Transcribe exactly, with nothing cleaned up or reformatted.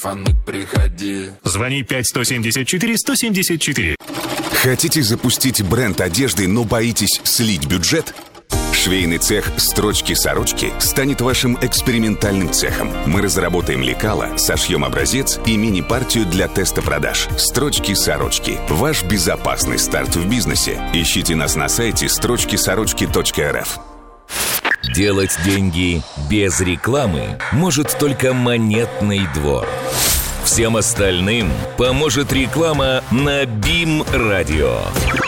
Фанк, приходи. Звони пять сто семьдесят четыре сто семьдесят четыре. Хотите запустить бренд одежды, но боитесь слить бюджет? Швейный цех «Строчки-сорочки» станет вашим экспериментальным цехом. Мы разработаем лекало, сошьем образец и мини-партию для теста продаж. «Строчки-сорочки» – ваш безопасный старт в бизнесе. Ищите нас на сайте строчки сорочки точка эр эф. Делать деньги без рекламы может только Монетный двор. Всем остальным поможет реклама на БИМ Радио.